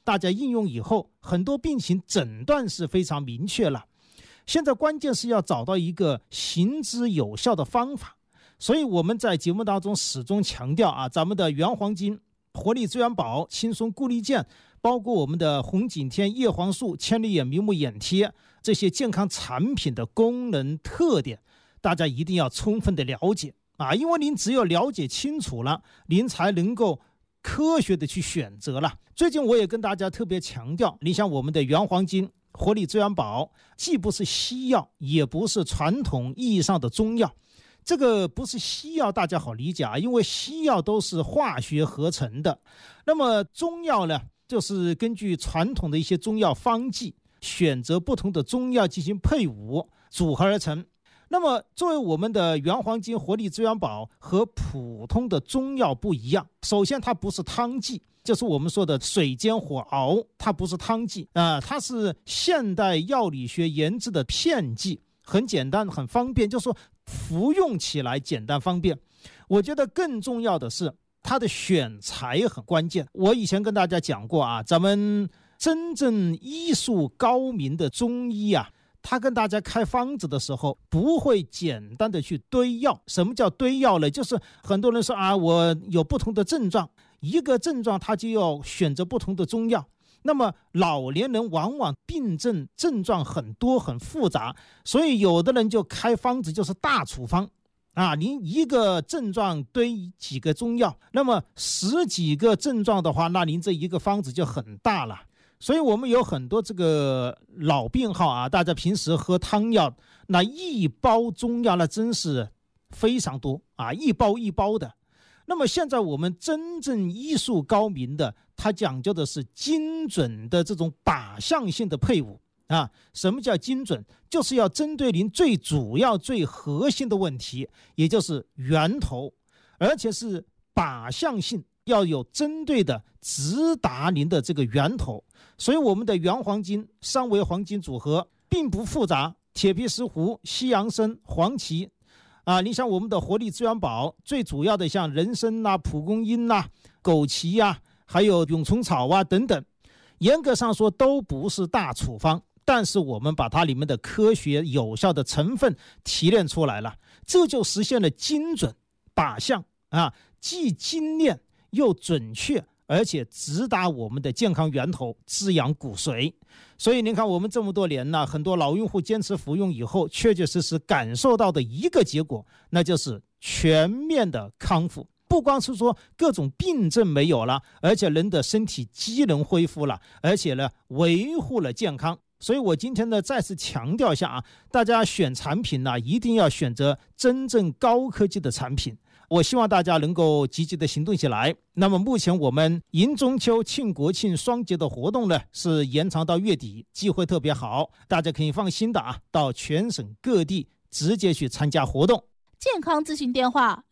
大家应用以后，很多病情诊断是非常明确了。现在关键是要找到一个行之有效的方法，所以我们在节目当中始终强调啊，咱们的原黄金、活力资源宝、轻松固力健，包括我们的红景天、叶黄素、千里眼明目眼贴这些健康产品的功能特点，大家一定要充分的了解啊，因为您只有了解清楚了，您才能够科学的去选择了。最近我也跟大家特别强调，你像我们的原黄金、活力资源宝，既不是西药，也不是传统意义上的中药。这个不是西药，大家好理解啊，因为西药都是化学合成的。那么中药呢，就是根据传统的一些中药方剂，选择不同的中药进行配伍组合而成。那么作为我们的原黄金、活力资源宝和普通的中药不一样，首先它不是汤剂，就是我们说的水煎火熬，它不是汤剂它是现代药理学研制的片剂，很简单很方便，就是说服用起来简单方便。我觉得更重要的是它的选材很关键。我以前跟大家讲过啊，咱们真正医术高明的中医啊，他跟大家开方子的时候不会简单的去堆药。什么叫堆药呢？就是很多人说啊，我有不同的症状，一个症状他就要选择不同的中药。那么老年人往往病症状很多很复杂，所以有的人就开方子就是大处方啊，您一个症状堆几个中药，那么10几个症状的话，那您这一个方子就很大了。所以我们有很多这个老病号啊，大家平时喝汤药，那一包中药那真是非常多啊，一包一包的。那么现在我们真正医术高明的，它讲究的是精准的这种靶向性的配伍啊。什么叫精准？就是要针对您最主要最核心的问题，也就是源头，而且是靶向性，要有针对的直达您的这个源头。所以我们的原黄金、三维黄金组合并不复杂，铁皮石斛、西洋参、黄芪啊，你像我们的活力资源宝，最主要的像人参蒲公英枸杞还有蛹虫草等等，严格上说都不是大处方，但是我们把它里面的科学有效的成分提炼出来了，这就实现了精准靶向既精炼又准确，而且直达我们的健康源头，滋养骨髓。所以您看我们这么多年很多老用户坚持服用以后，确确实实感受到的一个结果，那就是全面的康复。不光是说各种病症没有了，而且人的身体机能恢复了，而且呢维护了健康。所以我今天呢再次强调一下大家选产品一定要选择真正高科技的产品。我希望大家能够积极的行动起来。那么目前我们迎中秋、庆国庆双节的活动呢是延长到月底，机会特别好，大家可以放心的到全省各地直接去参加活动。 健康咨询电话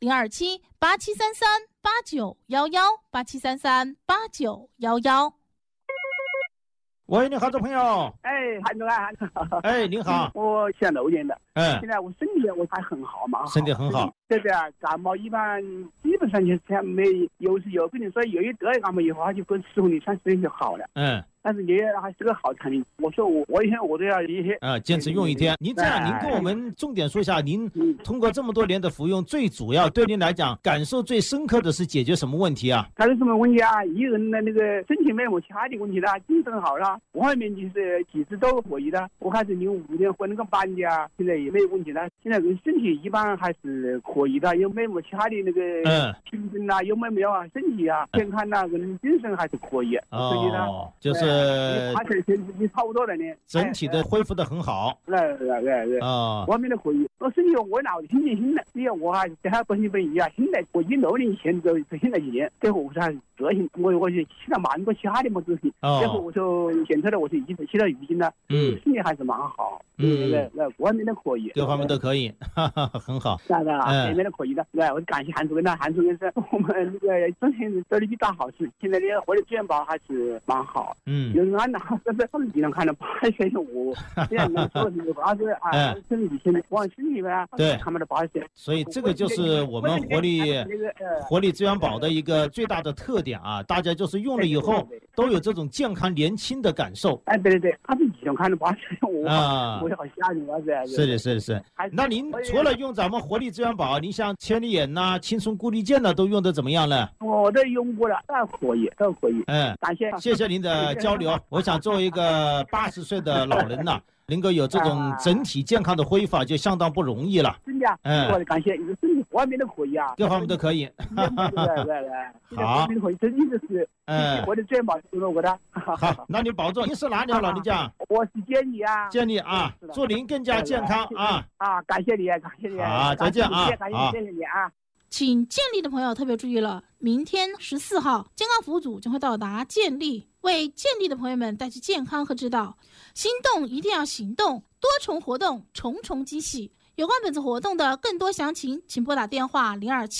：027-8733-8911，8733-8911。 喂，你好，这朋友。 韩总啊， 您好。 我现在6年的，现在我身体我还很好嘛， 身体很好。 对不对啊？感冒一般基本上就是没有时有跟你说，有一得感冒以后，他就跟15年、30年就好了。但是也还是个好产品。我说我以前我都要一天坚持用一天。您这样，您跟我们重点说一下，您通过这么多年的服用，最主要对您来讲感受最深刻的是解决什么问题啊？ 解决什么问题啊？一人的那个身体没有其他的问题啦，精神好了，外面就是体质都可以的。我开始05年混那个班的现在也没有问题了。现在人身体一般还是可以的，又没有其他的那个病症又没有身体健康人精神还是可以。所以呢， 就是你差不多了呢， 整体的恢复的很好。 对，外面的可以。我身体我老心情新的，因为我还跟他本身不一样。现在我16年前就现在几年，最后我才个性，我就起了蛮多其他的么东西。最后我就检测了，我是已经起了鱼精了。身体还是蛮好。那外面的可以， 各方面都可以，很好。 是外面的可以的。对，我感谢韩主任了，韩主任是我们那个之前做了一大好事，现在的活力资源宝还是蛮好。有人按但是他们经常看到8岁我这样能说是80身体现在往身体里面啊， 对他们的保险。 所以这个就是我们活力资源宝的一个最大的特点啊，大家就是用了以后都有这种健康年轻的感受。 哎，对对对，他是健康的保险，我好吓人哇塞！ 是的，是的，是。那您除了用咱们活力资源宝，您像千里眼呐、轻松固力健呐，都用的怎么样呢？ 我都用过了，都可以，都可以。感谢谢您的交流。我想作为一个80岁的老人呐，能够有这种整体健康的恢复，就相当不容易了。 真的，我的感谢，身体各方面都可以啊， 各方面都可以。好， 真的是，我的资源宝用了我的。 好，那您保重。您是哪里啊，老人家？ 我是建议啊。 建议啊，祝您更加健康啊！ 感谢你，感谢你。 好，再见啊！ 谢谢你啊。 请建立的朋友特别注意了，明天14号，健康服务组将会到达建立，为建立的朋友们带去健康和指导。心动一定要行动，多重活动，重重惊喜。有关本次活动的更多详情，请拨打电话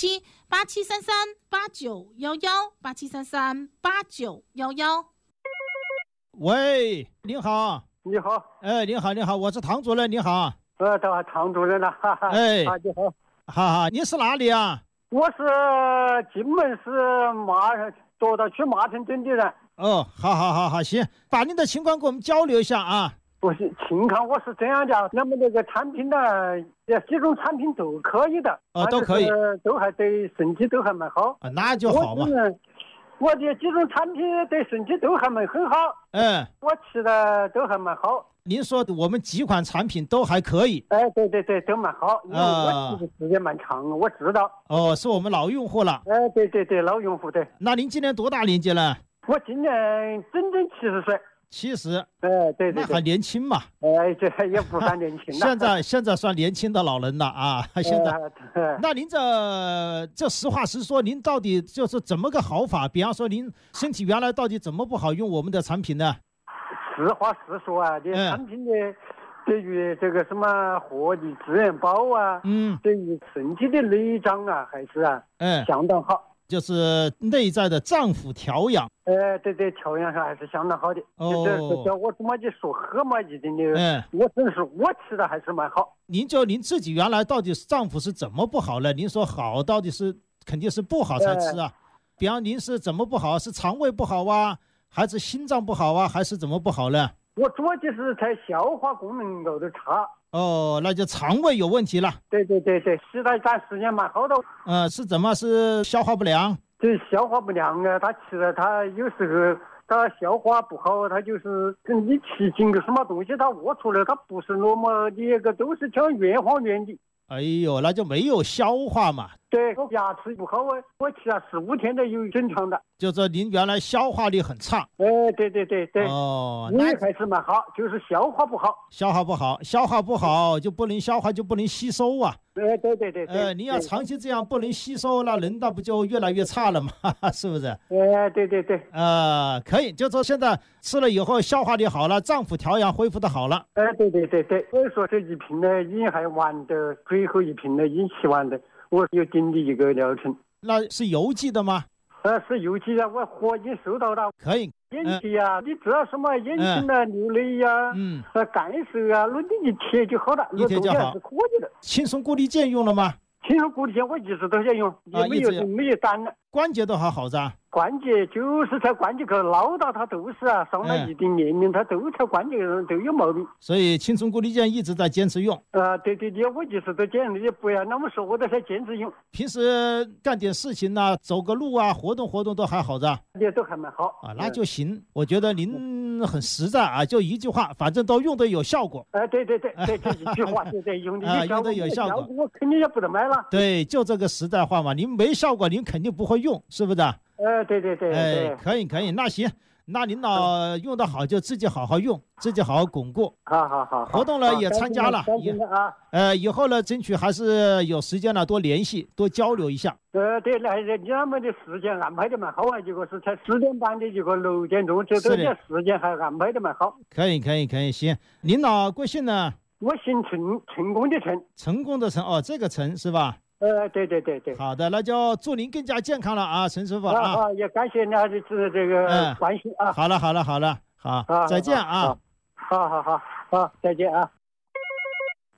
027-8733-8911，8733-8911。 喂，您好。 你好。 您好，您好，我是唐主任，你好。 唐主任了，哈哈。 你好。 哈，您是哪里啊？ 我是荆门市多道区马城镇的人。 好，行，把您的情况跟我们交流一下啊。 不是情况，我是这样的，那么那个产品呢，几种产品都可以的。 都可以， 都还对身体都还蛮好。 那就好嘛。 我的几种产品对身体都还蛮很好。我吃的都还蛮好。 您说我们几款产品都还可以。 对，都蛮好。因为我吃的时间蛮长，我知道。 是我们老用户了。 对，老用户对。 那您今年多大年纪了？ 我今年整70岁。 70。 对， 那还年轻嘛。 这也不算年轻了。 现在算年轻的老人了啊。现在。那您这实话实说，您到底就是怎么个好法？比方说您身体原来到底怎么不好用我们的产品呢？ 实话实说啊，这产品的对于这个什么活力资源宝啊，对于身体的内脏啊，还是相当好。就是内在的脏腑调养。 对，调养上还是相当好的。就是叫我怎么去说喝嘛一点的。我真是我吃的还是蛮好。您自己原来到底脏腑是怎么不好了？您说好，到底是肯定是不好才吃啊。比方您是怎么不好？是肠胃不好啊？还是心脏不好啊？还是怎么不好呢？我主要就是在消化功能有点差。那就肠胃有问题了。对，吃了一段时间蛮好的。是怎么？是消化不良？对，消化不良啊，他吃了他有时候他消化不好，他就是你吃进个什么东西，他屙出来，他不是那么那个，都是像圆黄圆的。哎呦，那就没有消化嘛。对，我牙齿不好啊，我吃了15天都有正常的。就是说您原来消化力很差。对。那还是蛮好，就是消化不好。消化不好就不能消化，就不能吸收啊。对。你要长期这样不能吸收，那人那不就越来越差了吗？是不是？对。可以，就说现在吃了以后消化力好了，脏腑调养恢复的好了。对。所以说这一瓶呢，已经还完的，最后一瓶呢已经吃完的。我有经历一个疗程。那是邮寄的吗？是邮寄的，我货已经收到了。可以。眼疾啊，你知道什么眼睛啊、流泪呀、干涩啊，那你一贴就好了，一贴就好，是可以的。轻松固力健用了吗？轻松固力健我一直都在用，也没有单了。关节都还好噻。关节就是在关节口唠叨，它都是上了一定年龄，它都在关节上都有毛病。所以轻松固力健一直在坚持用。对，我一直都坚持，也不要那么说，我都在坚持用。平时干点事情啊，走个路啊，活动都还好噻。也都还蛮好啊，那就行。我觉得您很实在啊，就一句话，反正都用的有效果。对，这一句话对，用的有效果，我肯定也不得买了。对，就这个实在话嘛，您没效果，您肯定不会用，是不是？对，可以，那行，那领导用得好就自己好好用，自己好好巩固。好，活动了也参加了，以后呢，争取还是有时间了多联系，多交流一下。对，那你们的时间安排的蛮好啊，结果是才10点半的，结果6点钟，这时间还安排的蛮好。可以，行。领导贵姓呢？我姓陈，成功的成。成功的成，这个成是吧？对。好的，那就祝您更加健康了啊，陈师傅啊。也感谢您的这个关心啊。好了，好，再见啊。好，再见啊。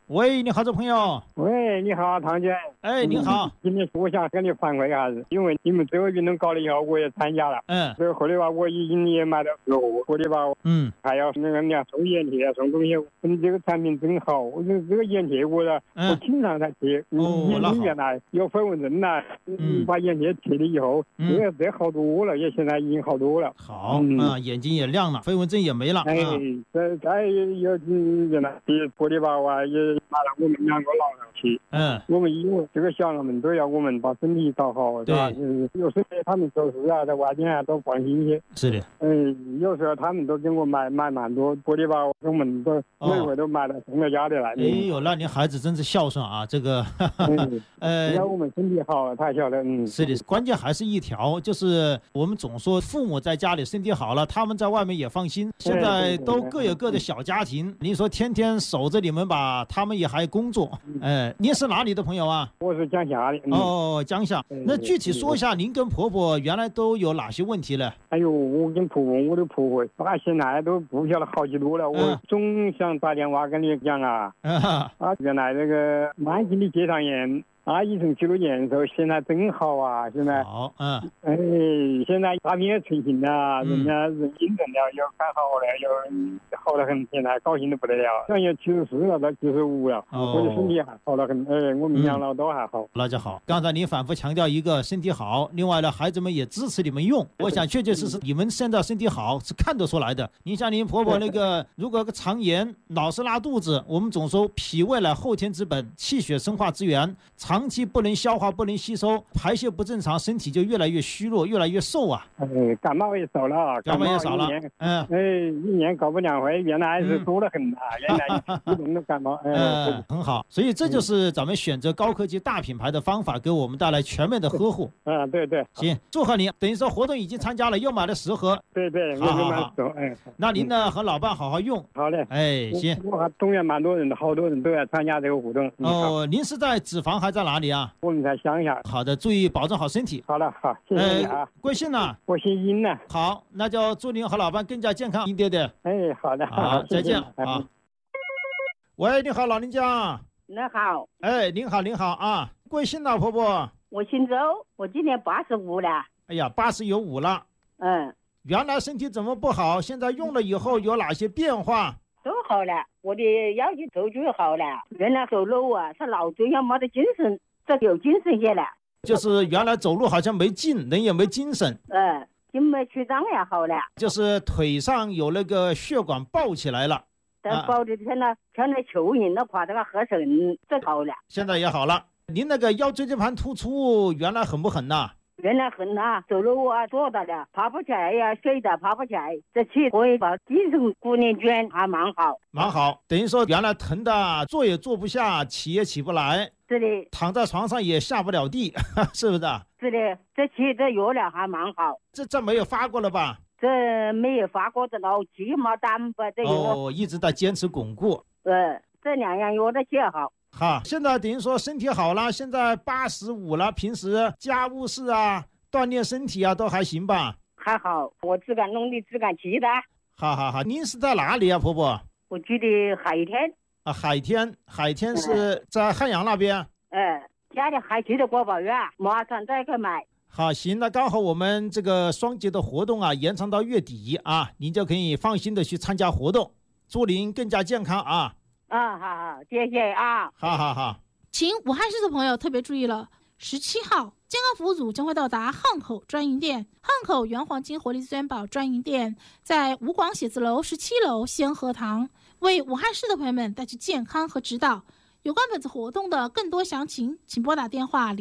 喂，你好，这朋友。 喂，你好，唐姐。 哎，你好。 今天我想跟你反馈一下子，因为你们这个运动搞了以后，我也参加了。这个后的话，我已经也买了货，后的话，还要那个人家送眼贴送东西。你这个产品真好，我这个眼贴我经常在贴。你原来有飞蚊症了，把眼贴贴了以后，这好多了，也现在已经好多了。 好眼睛也亮了，飞蚊症也没了。 再有原来玻璃娃娃也拿了我们2个老人去。我们因为这个小人们都要我们把身体搞好，是吧？有时候他们做事啊，在外面啊都放心些。 是的。 有时候他们都给我买蛮多玻璃娃娃，我们都每回都买了送到家里来。 哎呦，那你孩子真是孝顺啊！这个， 只要我们身体好，他晓得。 是的，关键还是一条，就是我们总说父母在家里身体好了，他们在外面也放心。现在都各有各的小家庭，你说天天守着你们吧，他们也还工作。您是哪里的朋友啊？ 我是江夏的。 江夏。那具体说一下，您跟婆婆原来都有哪些问题呢？ 哎呦，我跟我的婆婆，现在都不晓得好几多了。我总想打电话跟你讲啊。原来那个慢性的结肠炎。医生去了验收，现在真好啊！现在好， 现在大病也成型了，人家人精神了，又看好了，又好得很，现在高兴得不得了。像也74了，到75了，我的身体还好得很，我们2老都还好。 那就好。刚才你反复强调一个身体好，另外呢，孩子们也支持你们用。我想确确实实你们现在身体好是看得出来的。你像您婆婆那个，如果个肠炎、老是拉肚子，我们总说脾胃乃后天之本，气血生化之源。长期不能消化，不能吸收，排泄不正常，身体就越来越虚弱，越来越瘦啊。 感冒也少了， 感冒也少了。 一年搞不2回，原来是多得很啊。原来一种的感冒， 很好。所以这就是咱们选择高科技大品牌的方法，给我们带来全面的呵护。 对。 行，祝贺你。等于说活动已经参加了，又买了10盒。 对， 好。那您呢和老伴好好用。 好嘞。 行。 我还动员蛮多人的，好多人都要参加这个活动。 您是在脂肪还在哪里啊？ 我们在乡下。 好的，注意保证好身体。 好的，好，谢谢你啊。 贵姓呢？ 我姓殷呢。 好，那就祝您和老伴更加健康一点点。 好的， 好，再见。好。喂，你好，老人家。 你好。 您好啊。贵姓呢，婆婆？ 我姓周，我今年85了。 哎呀，80有5了。原来身体怎么不好？现在用了以后有哪些变化？ 都好了，我的腰肌走就好了。原来走路啊，是老这样没得精神，这有精神些了。 就是原来走路好像没劲，人也没精神。 静脉曲张也好了。 就是腿上有那个血管爆起来了。 爆的天呐，像那蚯蚓的话，这个合成这好了。 现在也好了。您那个腰椎间盘突出原来很不狠呐？ 原来很啊，走路啊坐到了，爬不起来呀，睡的爬不起来，这气可以把精神姑娘圈还蛮好。 等于说原来疼的坐也坐不下，起也起不来。 是的。 躺在床上也下不了地，是不是？ 是的，这气这药了还蛮好。 这没有发过了吧？ 这没有发过的老气嘛单吧这个。 一直在坚持巩固。 这2样药的气好。 好，现在等于说身体好了，现在85了，平时家务事啊、锻炼身体啊都还行吧？ 还好，我自个弄的自个骑的。 好，您是在哪里啊，婆婆？ 我住的海天。 海天是在汉阳那边。 家里还去的国宝院，马上再去买。 好，行，那刚好我们这个双节的活动啊，延长到月底啊，您就可以放心的去参加活动，祝您更加健康啊。 好，谢谢啊。 好。 请武汉市的朋友特别注意了，17号健康服务组将会到达汉口专营店，汉口原黄金活力资源宝专营店在吴广写字楼17楼先河堂，为武汉市的朋友们带去健康和指导。有关本次活动的更多详情，请拨打电话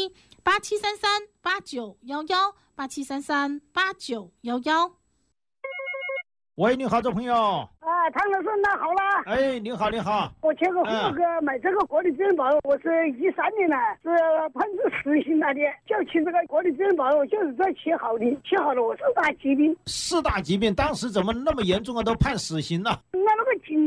027-8733-8911 8733-8911。 喂，你好，这朋友。 唐老师，那好了。 你好。 我前个买这个活力资源宝，我是13年了，是判处死刑了的。就请这个活力资源宝，我就是在起好了，我4大疾病。 4大疾病，当时怎么那么严重啊？都判死刑了。 那个警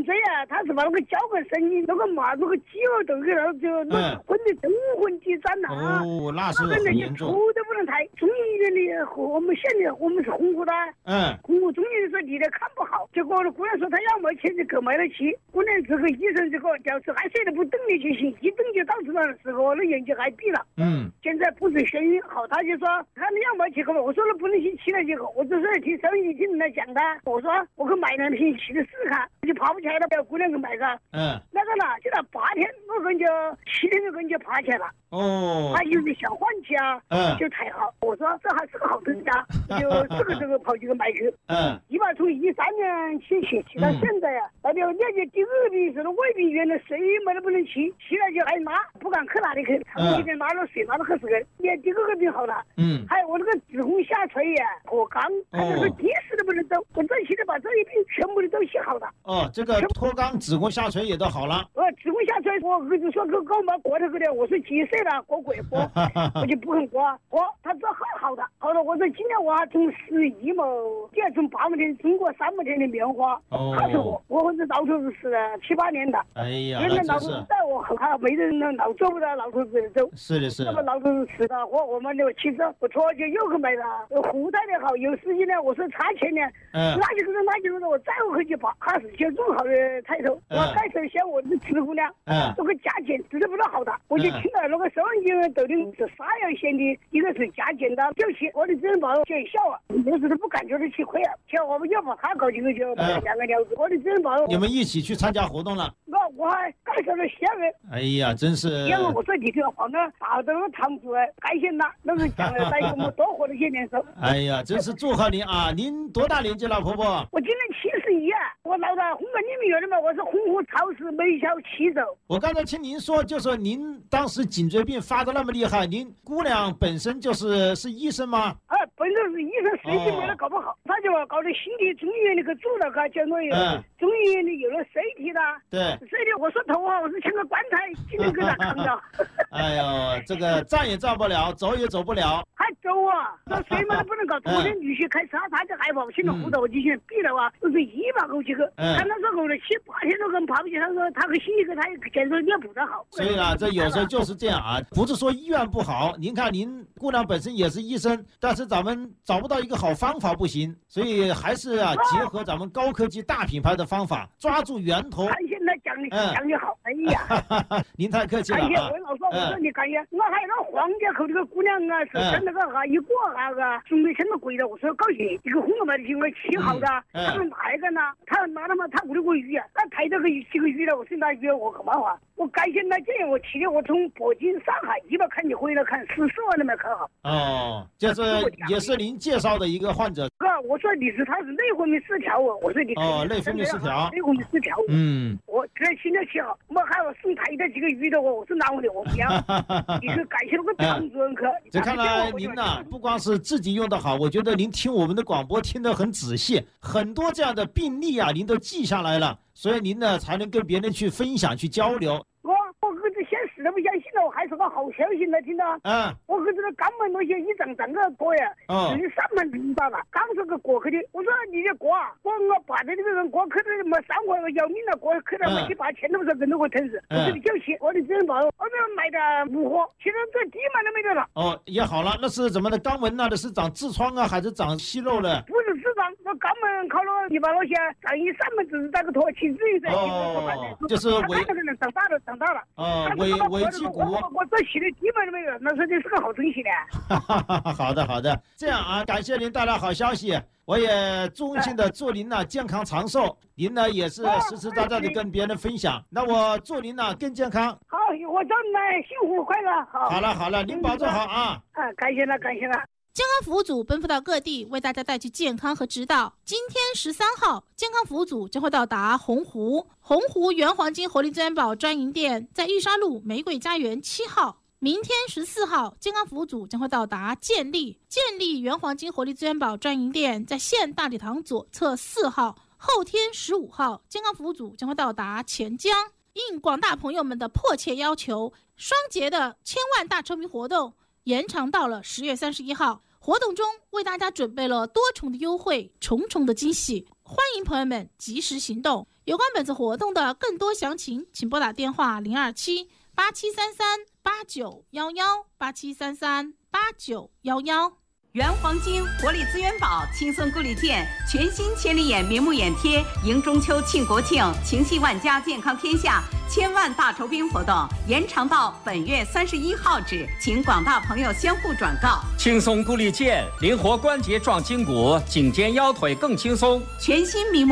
追啊，他是把那个交个生意，那个马那个鸡肉都给那就那混的中混地转了啊！ 那是很严重， 头都不能抬。中医院里和我们县里，我们是红湖的，红湖中医说离得看不好，结果姑娘说她要买钱就购买得起，姑娘这个医生这个就是还谁都不等你就行，一等就导致了时候那眼睛还闭了。现在不是眩晕好，他就说他们要买几个，我说那不能去吃了几个，我只是听收音机听人家讲的，我说我去买2瓶去试试看，就爬不起来了，姑娘去买个，那个呢，就到8天，我跟就7天就跟就爬起来了。他就是想换气啊，就太好。我说这还是个好东西啊，就这个跑几个买去。一般从13年起到现在呀，那就了解第2病是胃病原来谁没都不能去了就还拉，不敢去哪里去，长期的拉了水拉了很死人。第2个病好了，还有我那个子宫下垂呀、脱肛，还有个结石都不能走，我这些的把这一病全部都治好了。 这个脱肛、子宫下垂也都好了。 子宫下垂，我儿子说给我们过这个的，我说几岁了，过过，我就不肯过，他说好的。后来我说今年我还从11毛，第二从8毛钱，中国3毛钱的棉花，他说我这老头子是7、8年的， 哎呀， 原来老头子在我后他没人老走不到老头子走， 是的， 那么老头子吃的，我们就其实不错，就又去买了，胡菜的好，有时间呢，我说差钱呢，哪几个人，我再回去爬，他是些种好的菜头，我开头像我的吃姑娘，这个价钱值得不到好的，我就听到那个收音机抖的是沙阳县的一个是价钱的，97，我的真保见效啊，有时都不感觉得吃亏啊，像我们要把他搞进去就2个料子，我的真保。 你们一起去参加活动了？ 我还介绍了西安人。 哎呀，真是。 因为我说你这个黄的大的堂主该县了，那是将来在我们多活了些年寿。 哎呀，真是祝贺您啊！您多大年纪了，婆婆？ 我今年71啊，我老在红门里面的嘛，我是洪湖超市美销7走。 我刚才听您说，就说您当时颈椎病发的那么厉害，您姑娘本身是医生吗？ 本身是医生，谁就没得搞不好，他就搞得新的中医院那个住了个，叫那个中医院里有了CT的， 对 ，CT我说头啊，我是像个棺材，今天给他扛着。 哎呦，这个站也站不了，走也走不了， 还走啊！这谁们都不能搞。昨天女婿开车，他就害怕，现在辅导机器闭了啊，都是100口几个。看他说我了7、8天都跟爬不起，他说他和心理科他检测也不大好。 所以呢，这有时候就是这样啊，不是说医院不好。您看您姑娘本身也是医生，但是咱们找不到一个好方法不行，所以还是结合咱们高科技大品牌的方法，抓住源头。 看现在讲的好，哎呀， 您太客气了啊！ 我老说，我说你看呀，我还有那黄家口这个姑娘啊，是跟那个一过那个兄弟现在贵了，我说高兴，一个红的买的因为7号的，他们哪一个呢？他拿了嘛，他屋里个鱼啊，他抬这个几个鱼了，我说那鱼我干嘛话？我该现在这样，我去年我从北京、上海100看你回来看14万都没看好。 就是也是您介绍的一个患者。 我说你是他是内分泌失调哦，我说你内分泌失调， 我这现在去好，我还要送抬的几个鱼的我说拿我的我不要，你是感谢那个唐主任去。 这看来您呢，不光是自己用的好，我觉得您听我们的广播听得很仔细，很多这样的病例啊，您都记下来了，所以您呢才能跟别人去分享、去交流。 我儿子先死都不相信了，我还是个好消息呢，听到？我儿子的肛门那些一张张个锅呀，至于3门领导了，刚是个锅去的。我说你的锅啊，我把这个人锅去的没3回要命了，锅去了没7、8千都不是人都会疼死。我说你97，我的真保，我这买的5盒，现在这地板都没得了。 也好了，那是怎么的？肛门那的是长痔疮啊，还是长息肉了？ 不是痔疮，我肛门靠了，你把那些长于3门只是那个脱气质噻。 就是长大了。 尾气骨。 我这洗的地板都没有，那说这是个好东西呢。 好的，这样啊，感谢您带来好消息，我也衷心的祝您呢健康长寿，您呢也是实实在在的跟别人分享，那我祝您呢更健康。 好，我祝您幸福快乐。 好了，您保重好啊。 感谢了。 健康服务组奔赴到各地，为大家带去健康和指导。今天13号，健康服务组将会到达洪湖原黄金活力资源宝专营店，在玉沙路玫瑰家园7号。明天14号，健康服务组将会到达建立原黄金活力资源宝专营店，在县大礼堂左侧4号。后天15号，健康服务组将会到达钱江。应广大朋友们的迫切要求，双节的1000万大车迷活动延长到了10月31号。活动中为大家准备了多重的优惠，重重的惊喜，欢欢迎朋友们及时行动。有关本次活动的更多详情，请拨打电话027-8733-8911，8733-8911。 原黄金活力资源宝轻松顾里健全新千里眼明目眼贴，迎中秋庆国庆，情系万家，健康天下千万大酬宾活动延长到本月31号止，请广大朋友相互转告。 轻松顾里健，灵活关节壮筋骨，颈肩腰腿更轻松。 全新明目